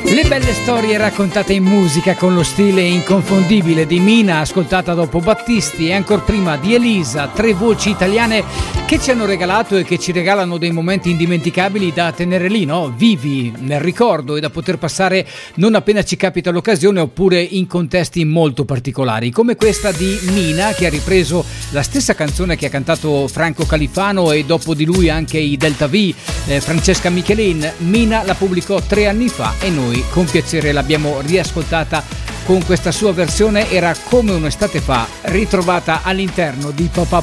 Le belle storie raccontate in musica con lo stile inconfondibile di Mina, ascoltata dopo Battisti, e ancora prima di Elisa, tre voci italiane che ci hanno regalato e che ci regalano dei momenti indimenticabili da tenere lì, no? Vivi nel ricordo e da poter passare non appena ci capita l'occasione, oppure in contesti molto particolari, come questa di Mina, che ha ripreso la stessa canzone che ha cantato Franco Califano e dopo di lui anche i Delta V, Francesca Michelin. Mina la pubblicò 3 anni fa e noi con piacere l'abbiamo riascoltata con questa sua versione. Era come un'estate fa, ritrovata all'interno di Papà